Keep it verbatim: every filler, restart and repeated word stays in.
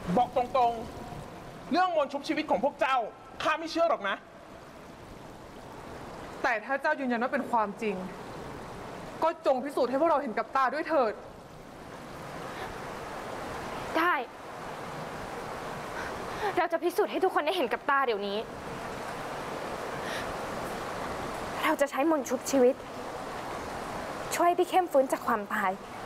บอกตรงๆเรื่องมนต์ชุบชีวิตของพวกเจ้าข้าไม่เชื่อหรอกนะแต่ถ้าเจ้ายืนยันว่าเป็นความจริงก็จงพิสูจน์ให้พวกเราเห็นกับตาด้วยเถิดได้เราจะพิสูจน์ให้ทุกคนได้เห็นกับตาเดี๋ยวนี้เราจะใช้มนต์ชุบชีวิตช่วยพี่เข้มฟื้นจากความตาย